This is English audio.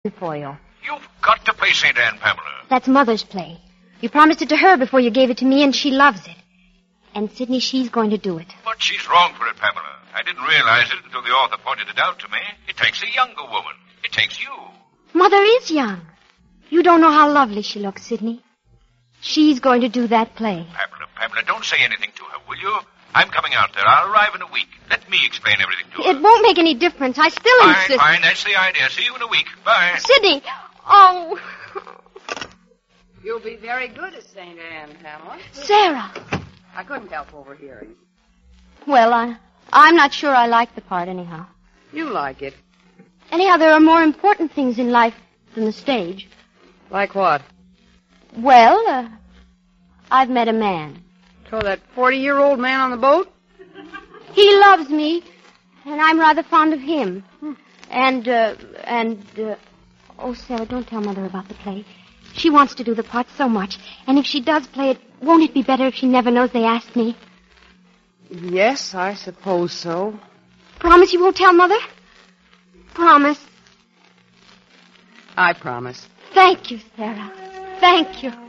for you. You've got to play St. Anne, Pamela. That's Mother's play. You promised it to her before you gave it to me, and she loves it. And, Sidney, she's going to do it. But she's wrong for it, Pamela. I didn't realize it until the author pointed it out to me. It takes a younger woman. It takes you. Mother is young. You don't know how lovely she looks, Sidney. She's going to do that play. Pamela, don't say anything to her, will you? I'm coming out there. I'll arrive in a week. Let me explain everything to her. It won't make any difference. I still insist. Fine. That's the idea. See you in a week. Bye. Sidney! Oh. You'll be very good at St. Anne, Pamela. Sarah! I couldn't help overhearing. Well, I'm not sure I like the part anyhow. You like it. Anyhow, there are more important things in life than the stage. Like what? Well, I've met a man. So that 40-year-old man on the boat? He loves me, and I'm rather fond of him. And, oh, Sarah, don't tell Mother about the play. She wants to do the part so much, and if she does play it, won't it be better if she never knows they asked me? Yes, I suppose so. Promise you won't tell Mother? Promise. I promise. Thank you, Sarah. Thank you.